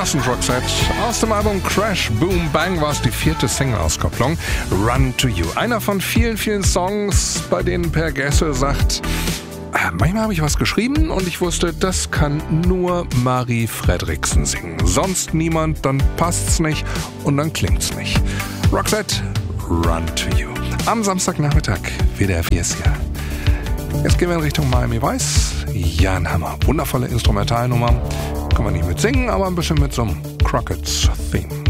passend, Roxette. Aus dem Album Crash Boom Bang war es die 4. Single-Auskopplung, Run to You. Einer von vielen, vielen Songs, bei denen Per Gessle sagt, manchmal habe ich was geschrieben und ich wusste, das kann nur Marie Fredriksen singen. Sonst niemand, dann passt's nicht und dann klingt's nicht. Roxette, Run to You. Am Samstagnachmittag, WDR 4 ist hier. Jetzt gehen wir in Richtung Miami Vice. Jan Hammer. Wundervolle Instrumentalnummer. Kann man nicht mit singen, aber ein bisschen mit so einem Crockett's Theme.